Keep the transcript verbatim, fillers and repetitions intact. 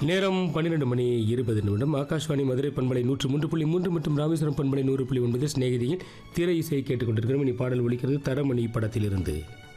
நேரம் பன்னிரண்டு மணி இருபது நிமிடம். ஆகாஷ்வாணி மதுரை பண்பலை நூற்று மூன்று புள்ளி மூன்று மற்றும் ராமேஸ்வரம் பண்பலை நூறு புள்ளி ஒன்பது ஸ்நேகிதியின் திரை இசையை கேட்டுக்கொண்டிருக்கிறோம். இனி பாடல் ஒலிக்கிறது தரமணி படத்திலிருந்து.